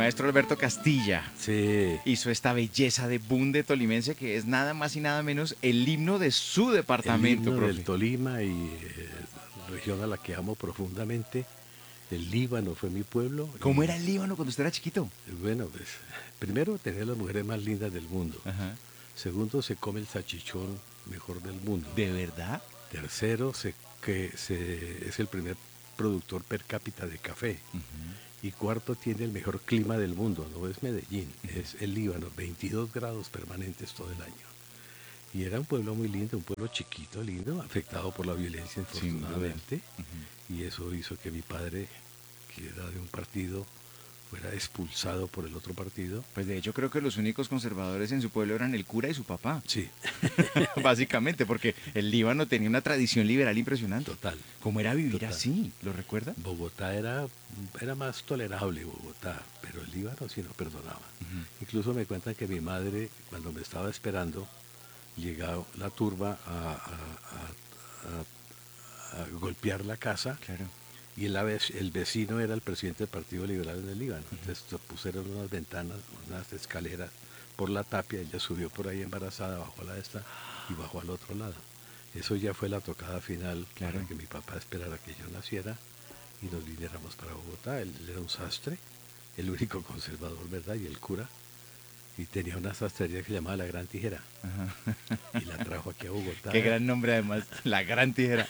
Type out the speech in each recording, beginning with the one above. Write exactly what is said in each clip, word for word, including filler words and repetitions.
maestro Alberto Castilla Sí, hizo esta belleza de bunde tolimense que es nada más y nada menos el himno de su el departamento, himno del profe. Tolima y eh, región a la que amo profundamente. El Líbano fue mi pueblo ¿Cómo y era el Líbano cuando usted era chiquito? bueno, pues primero tener las mujeres más lindas del mundo. Ajá. Segundo, se come el salchichón mejor del mundo. ¿De verdad? Tercero, se, que se, es el primer productor per cápita de café. Ujú. Y cuarto, tiene el mejor clima del mundo, no es Medellín, es el Líbano, veintidós grados permanentes todo el año. Y era un pueblo muy lindo, un pueblo chiquito, lindo, afectado por la violencia Sin duda. infortunadamente. Y eso hizo que mi padre, que era de un partido, fuera expulsado por el otro partido. Pues de hecho creo que los únicos conservadores en su pueblo eran el cura y su papá, Sí, básicamente, porque el Líbano tenía una tradición liberal impresionante. total. ¿Cómo era vivir Total. así? ¿Lo recuerda? Bogotá era, era más tolerable, Bogotá, pero el Líbano sí no perdonaba. Ujú. Incluso me cuentan que mi madre, cuando me estaba esperando, llegó la turba a, a- a- a- a golpear la casa Claro. y el, ave- el vecino era el presidente del Partido Liberal en el Líbano. Entonces pusieron unas ventanas, unas escaleras por la tapia, ella subió por ahí embarazada, bajó a la esta y bajó al otro lado. Eso ya fue la tocada final Claro. para que mi papá esperara que yo naciera y nos viniéramos para Bogotá. Él era un sastre, el único conservador, ¿verdad? Y el cura. Y tenía una sastrería que se llamaba La Gran Tijera. Ajá. Y la trajo aquí a Bogotá. Qué gran nombre además, la gran tijera.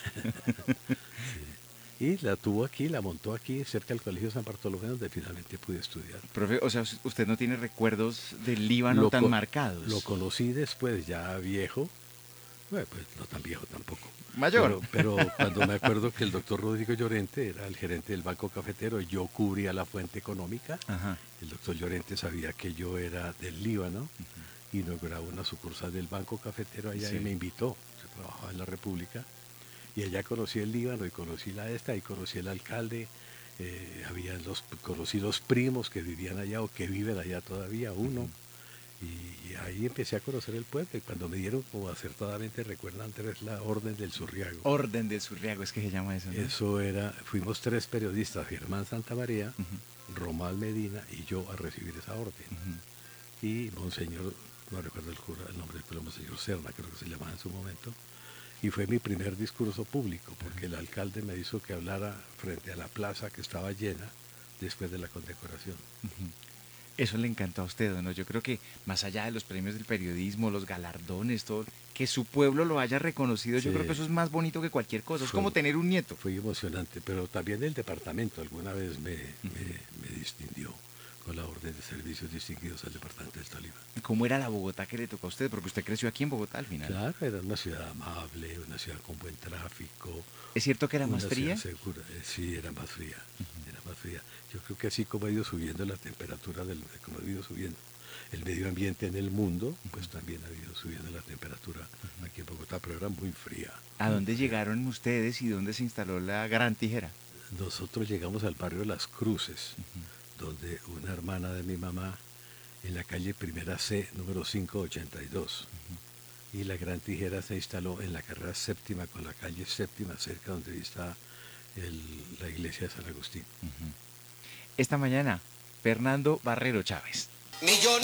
Sí. Y la tuvo aquí, la montó aquí, cerca del Colegio San Bartolomé, donde finalmente pude estudiar. Profe, o sea, usted no tiene recuerdos del Líbano Lo, tan co- marcados. lo conocí después, ya viejo. Bueno, pues no tan viejo tampoco. Mayor. Pero, pero cuando me acuerdo que el doctor Rodrigo Llorente era el gerente del Banco Cafetero, yo cubría la fuente económica. Ajá. El doctor Llorente sabía que yo era del Líbano, inauguraba una sucursal del Banco Cafetero allá Sí. y me invitó. Yo trabajaba en la República y allá conocí el Líbano y conocí la esta y conocí el alcalde. Eh, había los, conocí los primos que vivían allá o que viven allá todavía, uno. Y, y ahí empecé a conocer el pueblo y cuando me dieron, como acertadamente recuerdan, Andrés, la Orden del Surriago. Orden del Surriago, es que se llama eso, ¿no? Eso era, fuimos tres periodistas, Germán Santamaría, Ujú, Romal Medina y yo a recibir esa orden. ujú. Y Monseñor, no recuerdo el, cura, el nombre, pero Monseñor Serna creo que se llamaba en su momento, y fue mi primer discurso público, porque el alcalde me hizo que hablara frente a la plaza que estaba llena después de la condecoración. Eso le encantó a usted, ¿no? Yo creo que más allá de los premios del periodismo, los galardones, todo, que su pueblo lo haya reconocido, yo Sí. creo que eso es más bonito que cualquier cosa. Es Fue- como tener un nieto. Fue emocionante, pero también el departamento alguna vez me, me, me distinguió con la orden de servicios distinguidos al departamento del Tolima. ¿Cómo era la Bogotá que le tocó a usted? Porque usted creció aquí en Bogotá al final. Claro, era una ciudad amable, una ciudad con buen tráfico. ¿Es cierto que era Una más fría? ciudad segura. Eh, sí, era más fría. Era más fría. Yo creo que así como ha ido subiendo la temperatura, del, como ha ido subiendo el medio ambiente en el mundo, pues también ha ido subiendo la temperatura aquí en Bogotá, pero era muy fría. ¿A muy dónde fría. llegaron ustedes y dónde se instaló la Gran Tijera? Nosotros llegamos al barrio de Las Cruces, donde una hermana de mi mamá, en la calle Primera C, número quinientos ochenta y dos. Y la Gran Tijera se instaló en la carrera séptima con la calle séptima, cerca donde está el- la iglesia de San Agustín. Esta mañana, Fernando Barrero Chávez. Millones